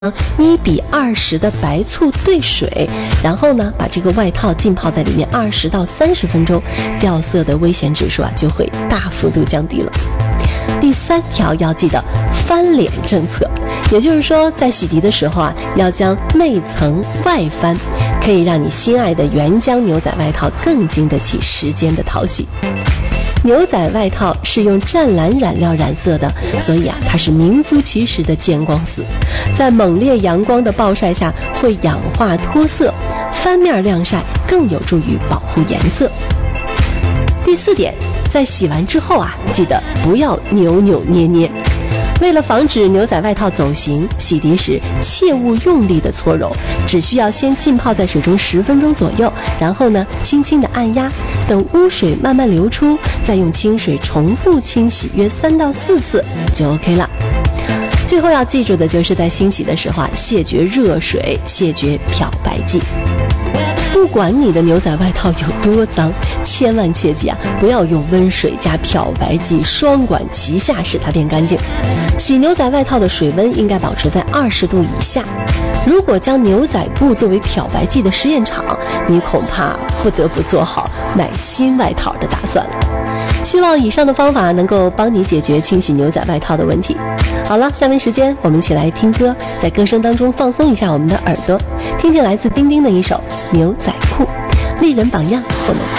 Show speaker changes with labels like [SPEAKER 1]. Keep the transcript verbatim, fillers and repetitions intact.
[SPEAKER 1] 一比二十的白醋兑水，然后呢，把这个外套浸泡在里面二十到三十分钟，掉色的危险指数啊就会大幅度降低了。第三条要记得翻脸政策，也就是说，在洗涤的时候啊，要将内层外翻，可以让你心爱的原浆牛仔外套更经得起时间的淘洗。牛仔外套是用湛蓝染料染色的，所以啊，它是名副其实的见光死，在猛烈阳光的暴晒下会氧化脱色，翻面晾晒更有助于保护颜色。第四点，在洗完之后啊，记得不要扭扭捏捏。为了防止牛仔外套走形，洗涤时切勿用力的搓揉，只需要先浸泡在水中十分钟左右，然后呢，轻轻的按压，等污水慢慢流出，再用清水重复清洗约三到四次就 OK 了。最后要记住的就是在清洗的时候啊，谢绝热水，谢绝漂白剂。不管你的牛仔外套有多脏，千万切记啊，不要用温水加漂白剂双管齐下使它变干净。洗牛仔外套的水温应该保持在二十度以下。如果将牛仔布作为漂白剂的实验场，你恐怕不得不做好买新外套的打算了。希望以上的方法能够帮你解决清洗牛仔外套的问题。好了，下面时间我们一起来听歌，在歌声当中放松一下我们的耳朵，听听来自丁丁的一首《牛仔裤》，丽人榜样，我们